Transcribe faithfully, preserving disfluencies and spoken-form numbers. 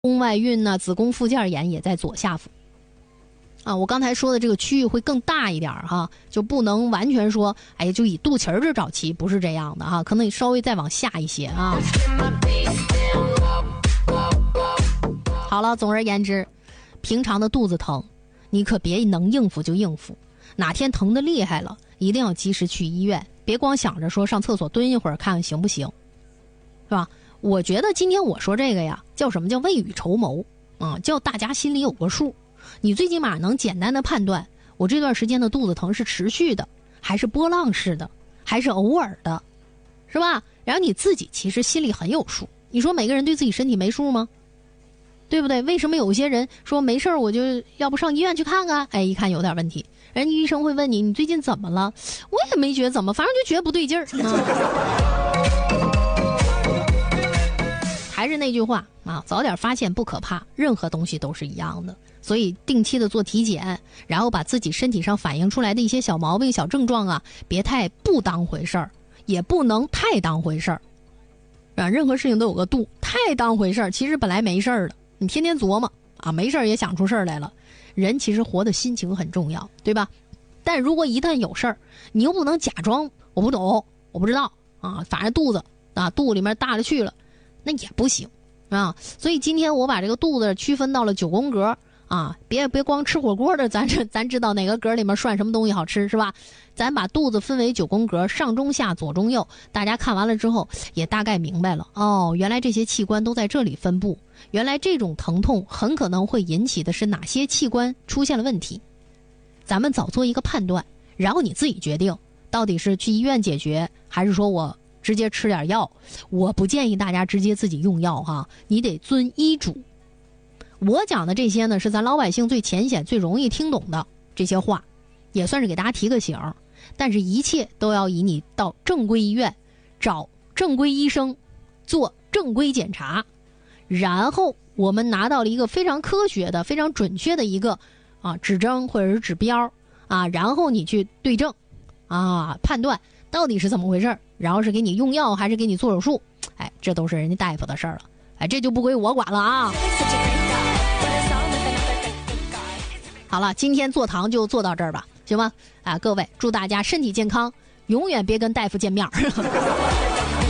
宫外孕呢、子宫附件炎也在左下腹。啊，我刚才说的这个区域会更大一点哈，就不能完全说，哎，就以肚脐儿这找齐，不是这样的哈，可能你稍微再往下一些啊。好了，总而言之，平常的肚子疼，你可别能应付就应付，哪天疼得厉害了，一定要及时去医院，别光想着说上厕所蹲一会儿看看行不行，是吧？我觉得今天我说这个呀，叫什么叫未雨绸缪啊，叫大家心里有个数。你最起码能简单的判断，我这段时间的肚子疼是持续的，还是波浪式的，还是偶尔的，是吧？然后你自己其实心里很有数。你说每个人对自己身体没数吗？对不对？为什么有些人说没事儿我就要不上医院去看看？哎，一看有点问题，人家医生会问你你最近怎么了？我也没觉得怎么，反正就觉得不对劲儿。啊还是那句话啊，早点发现不可怕，任何东西都是一样的。所以定期的做体检，然后把自己身体上反映出来的一些小毛病、小症状啊，别太不当回事儿，也不能太当回事儿。啊，任何事情都有个度，太当回事儿，其实本来没事儿的，你天天琢磨啊，没事儿也想出事儿来了。人其实活的心情很重要，对吧？但如果一旦有事儿，你又不能假装我不懂，我不知道啊，反正肚子啊，肚里面大了去了。那也不行啊，所以今天我把这个肚子区分到了九宫格啊，别别光吃火锅的，咱这咱知道哪个格里面涮什么东西好吃是吧？咱把肚子分为九宫格，上中下左中右，大家看完了之后也大概明白了哦，原来这些器官都在这里分布，原来这种疼痛很可能会引起的是哪些器官出现了问题，咱们早做一个判断，然后你自己决定到底是去医院解决，还是说我直接吃点药。我不建议大家直接自己用药哈，你得遵医嘱。我讲的这些呢，是咱老百姓最浅显最容易听懂的这些话，也算是给大家提个醒。但是一切都要以你到正规医院找正规医生做正规检查，然后我们拿到了一个非常科学的非常准确的一个啊指征或者是指标啊，然后你去对症啊判断到底是怎么回事，然后是给你用药还是给你做手术，哎，这都是人家大夫的事儿了，哎，这就不归我管了啊。好了，今天坐堂就做到这儿吧，行吗？啊，各位，祝大家身体健康，永远别跟大夫见面。